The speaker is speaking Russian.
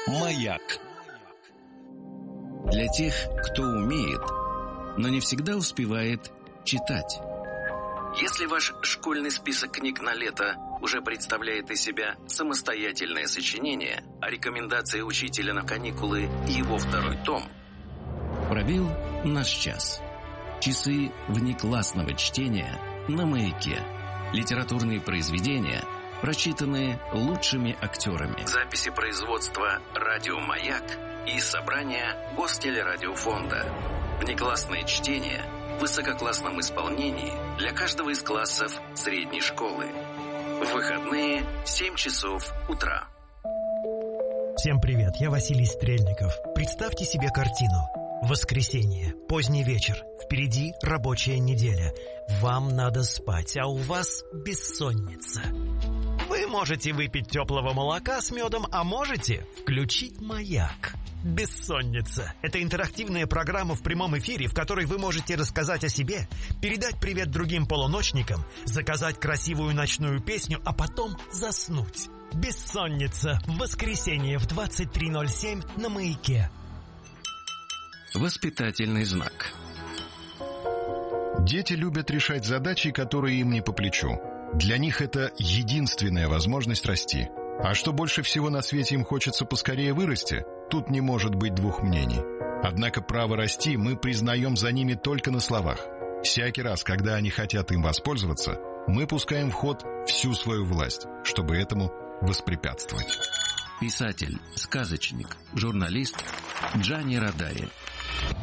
Маяк. Для тех, кто умеет, но не всегда успевает читать. Если ваш школьный список книг на лето уже представляет из себя самостоятельное сочинение, а рекомендации учителя на каникулы его второй том, пробил наш час. Часы внеклассного чтения на Маяке. Литературные произведения, прочитанные лучшими актерами. Записи производства «Радио Маяк» и собрания Гостелерадиофонда. Внеклассное чтение в высококлассном исполнении для каждого из классов средней школы. В выходные в 7 часов утра. Всем привет, я Василий Стрельников. Представьте себе картину. Воскресенье, поздний вечер, впереди рабочая неделя. Вам надо спать, а у вас бессонница. Вы можете выпить теплого молока с медом, а можете включить «Маяк». «Бессонница» — это интерактивная программа в прямом эфире, в которой вы можете рассказать о себе, передать привет другим полуночникам, заказать красивую ночную песню, а потом заснуть. «Бессонница» в воскресенье в 23:07 на «Маяке». Воспитательный знак. Дети любят решать задачи, которые им не по плечу. Для них это единственная возможность расти. А что больше всего на свете им хочется поскорее вырасти, тут не может быть двух мнений. Однако право расти мы признаем за ними только на словах. Всякий раз, когда они хотят им воспользоваться, мы пускаем в ход всю свою власть, чтобы этому воспрепятствовать. Писатель, сказочник, журналист Джани Родари.